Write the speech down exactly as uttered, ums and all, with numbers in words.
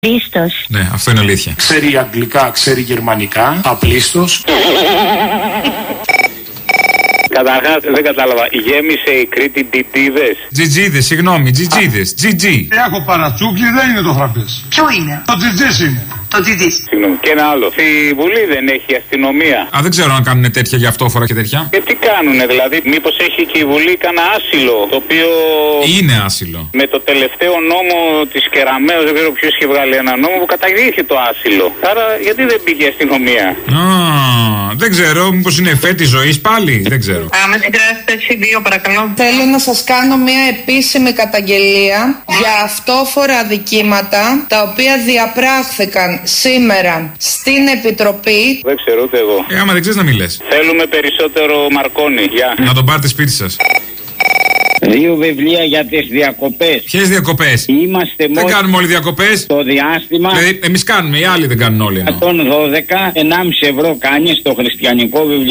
Απλίστος. Ναι, αυτό είναι αλήθεια. Ξέρει αγγλικά, ξέρει γερμανικά. Απλίστος. Καταρχάς δεν κατάλαβα. Γέμισε η Κρήτη τζιτζίδες. Τζιτζίδες, συγγνώμη, τζιτζίδες. Τζιτζί. Έχω παρατσούκλι, δεν είναι το φραπές. Ποιο είναι? Το τζιτζής είναι. Το τζιτζής. Συγγνώμη. Και ένα άλλο. Στη Βουλή δεν έχει αστυνομία. Α, δεν ξέρω αν κάνουν τέτοια για αυτόφορα και τέτοια. Και τι κάνουνε, δηλαδή, μήπως έχει και η Βουλή κανένα άσυλο, το οποίο. Είναι άσυλο. Με το τελευταίο νόμο της Κεραμέως, δεν ξέρω ποιος είχε βγάλει ένα νόμο που καταργήθηκε το άσυλο. Άρα, γιατί δεν πήγε η αστυνομία? Α, δεν ξέρω, μήπως είναι φέτη ζωής πάλι, δεν ξέρω. Πάμε στην κατάσταση δύο, παρακαλώ. Θέλω να σας κάνω μια επίσημη καταγγελία για αυτόφορα αδικήματα τα οποία διαπράχθηκαν σήμερα στην Επιτροπή. Δεν ξέρω ούτε εγώ. Ε, άμα δεν ξέρεις να μιλές. Θέλουμε περισσότερο Μαρκόνι. Γεια. Να τον πάρετε σπίτι σας. Δύο βιβλία για τις διακοπές. Ποιες διακοπές? Είμαστε Δεν μόλις κάνουμε όλοι διακοπές. το διάστημα. Δηλαδή, εμείς κάνουμε, οι άλλοι δεν κάνουν όλοι. Εννοώ. εκατόν δώδεκα, ενάμιση ευρώ κάνει στο χριστιανικό βιβλίο.